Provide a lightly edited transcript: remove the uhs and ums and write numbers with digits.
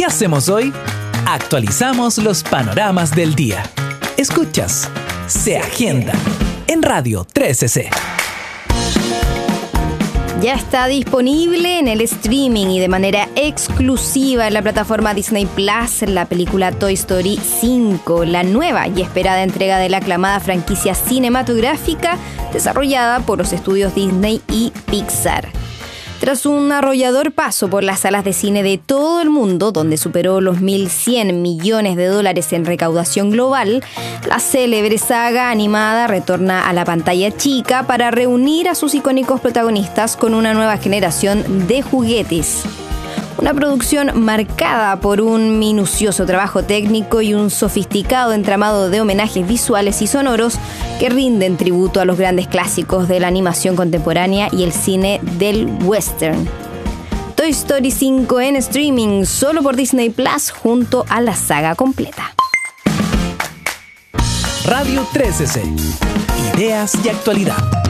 ¿Qué hacemos hoy? Actualizamos los panoramas del día. Escuchas Se Agenda en Radio 13C. Ya está disponible en el streaming y de manera exclusiva en la plataforma Disney Plus la película Toy Story 5, la nueva y esperada entrega de la aclamada franquicia cinematográfica desarrollada por los estudios Disney y Pixar. Tras un arrollador paso por las salas de cine de todo el mundo, donde superó los 1.100 millones de dólares en recaudación global, la célebre saga animada retorna a la pantalla chica para reunir a sus icónicos protagonistas con una nueva generación de juguetes. Una producción marcada por un minucioso trabajo técnico y un sofisticado entramado de homenajes visuales y sonoros que rinden tributo a los grandes clásicos de la animación contemporánea y el cine del western. Toy Story 5 en streaming solo por Disney Plus junto a la saga completa. Radio 13C. Ideas y actualidad.